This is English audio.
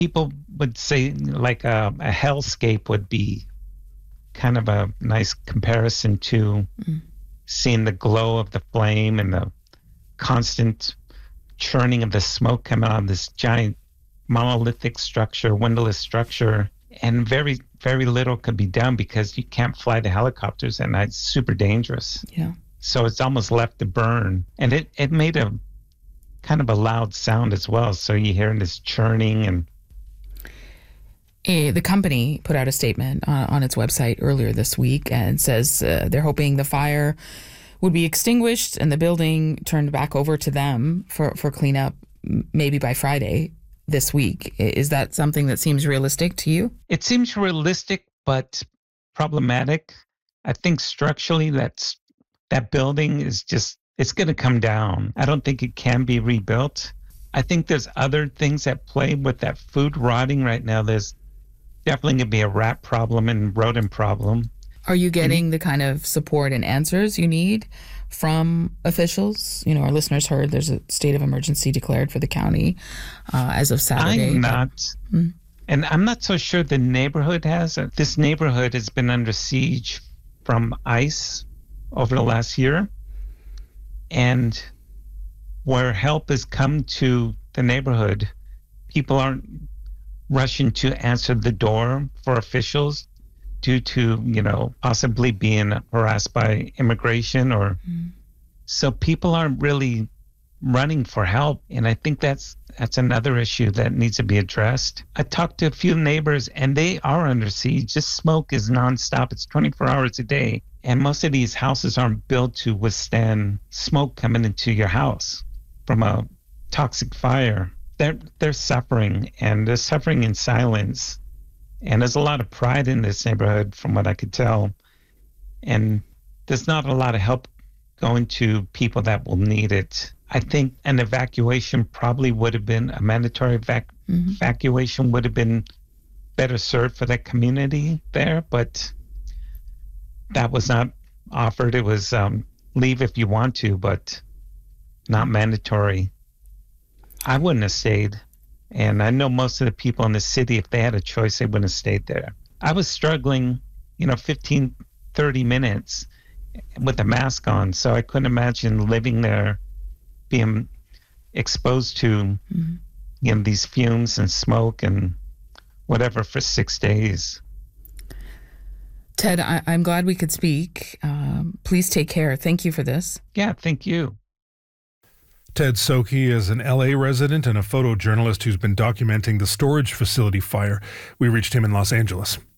People would say like a hellscape would be kind of a nice comparison to seeing the glow of the flame and the constant churning of the smoke coming out of this giant monolithic structure, windowless structure, and very, very little could be done because you can't fly the helicopters at night. It's super dangerous. Yeah. So it's almost left to burn. And it made a kind of a loud sound as well. So you hear this churning and the company put out a statement on its website earlier this week and says they're hoping the fire would be extinguished and the building turned back over to them for cleanup maybe by Friday this week. Is that something that seems realistic to you? It seems realistic, but problematic. I think structurally that building is just, it's going to come down. I don't think it can be rebuilt. I think there's other things at play with that food rotting right now. There's definitely going to be a rat problem and rodent problem. Are you getting the kind of support and answers you need from officials? You know, our listeners heard there's a state of emergency declared for the county as of Saturday. I'm not. And I'm not so sure the neighborhood has. This neighborhood has been under siege from ICE over the last year. And where help has come to the neighborhood, people aren't rushing to answer the door for officials due to, you know, possibly being harassed by immigration or so people aren't really running for help. And I think that's another issue that needs to be addressed. I talked to a few neighbors and they are under siege. Just smoke is nonstop. It's 24 hours a day. And most of these houses aren't built to withstand smoke coming into your house from a toxic fire. They're suffering, and they're suffering in silence. And there's a lot of pride in this neighborhood, from what I could tell. And there's not a lot of help going to people that will need it. I think an evacuation probably would have been, a mandatory evacuation would have been better served for that community there, but that was not offered. It was leave if you want to, but not mandatory. I wouldn't have stayed. And I know most of the people in the city, if they had a choice, they wouldn't have stayed there. I was struggling, 15, 30 minutes with a mask on. So I couldn't imagine living there, being exposed to, these fumes and smoke and whatever for 6 days. Ted, I'm glad we could speak. Please take care. Thank you for this. Yeah, thank you. Ted Sokey is an LA resident and a photojournalist who's been documenting the storage facility fire. We reached him in Los Angeles.